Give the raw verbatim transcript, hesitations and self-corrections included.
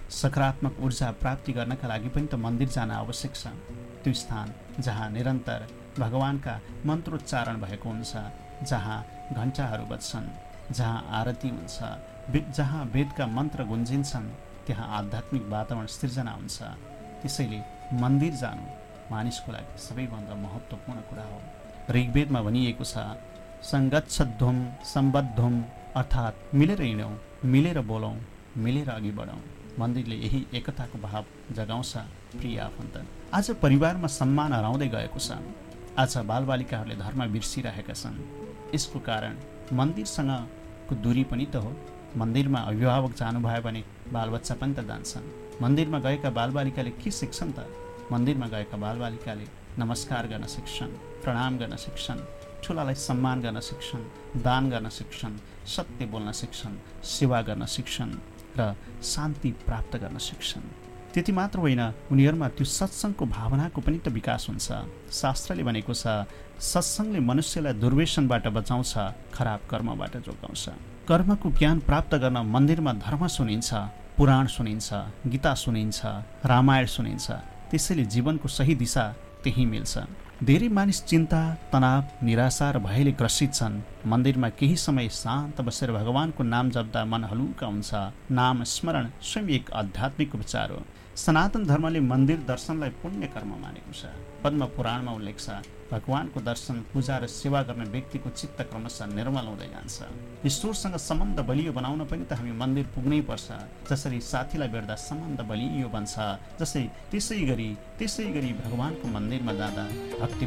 सकारात्मक ऊर्जा प्राप्ति गर्नका लागि पनि त मन्दिर जान आवश्यक छ। त्यो स्थान जहाँ निरन्तर भगवानका मन्त्रोच्चारण भएको हुन्छ, जहाँ घण्टाहरू बज्छन्, जहाँ आरती हुन्छ, जहाँ वेदका मन्त्र गुन्जिन्छन्, त्यहाँ आध्यात्मिक वातावरण सृजना हुन्छ। त्यसैले मन्दिर जानु मानिसको लागि सबैभन्दा महत्त्वपूर्ण कुरा हो। ऋग्वेदमा भनिएको छ, सङ्गच्छध्वम सम्बद्धम, अर्थात् मिलेर हिँडौँ, मिलेर बोलौँ, मिलेर अघि बढौँ। मन्दिरले यही एकताको भाव जगाउँछ। प्रिय आफन्त, आज परिवारमा सम्मान हराउँदै गएको छ। आज बालबालिकाहरूले धर्म बिर्सिरहेका छन्। यसको कारण मन्दिरसँगको दूरी पनि त हो। मन्दिरमा अभिभावक जानुभयो भने बालबच्चा पनि त जान्छन्। मन्दिरमा गएका बालबालिकाले के सिक्छन् त? मन्दिरमा गएका बालबालिकाले नमस्कार गर्न सिक्छन्, प्रणाम गर्न सिक्छन्, ठुलालाई सम्मान गर्न सिक्छन्, दान गर्न सिक्छन्, सत्य बोल्न सिक्छन्, सेवा गर्न सिक्छन् र शान्ति प्राप्त गर्न सिक्छन्। त्यति मात्र होइन, उनीहरूमा त्यो सत्सङ्गको भावनाको पनि त विकास हुन्छ। शास्त्रले भनेको छ, सत्सङ्गले मनुष्यलाई दुर्व्यसनबाट बचाउँछ, खराब कर्मबाट जोगाउँछ। कर्मको ज्ञान प्राप्त गर्न मन्दिरमा धर्म सुनिन्छ, पुराण सुनिन्छ, गीता सुनिन्छ, रामायण सुनिन्छ। त्यसैले जीवनको सही दिशा त्यही मिल्छ। धेरै मानिस चिन्ता, तनाव, निराशा र भयले ग्रसित छन्। मन्दिरमा केही समय शान्त बसेर भगवानको नाम जप्दा मन हलुका हुन्छ। नाम स्मरण स्वयं एक आध्यात्मिक उपचार हो। सनातन धर्मले मन्दिर दर्शनलाई पुण्य कर्म मानेको छ। पद्म पुराणमा उल्लेख छ, भगवानको दर्शन, पूजा र सेवा गर्ने व्यक्तिको चित्त क्रमशः निर्मल हुँदै जान्छ। ईश्वरसँग सम्बन्ध बलियो बनाउन पनि त हामी मन्दिर पुग्नै पर्छ। जसरी साथीलाई भेट्दा सम्बन्ध बलियो बन्छ, जसै त्यसै गरी त्यसै गरी भगवानको मन्दिरमा जाँदा भक्ति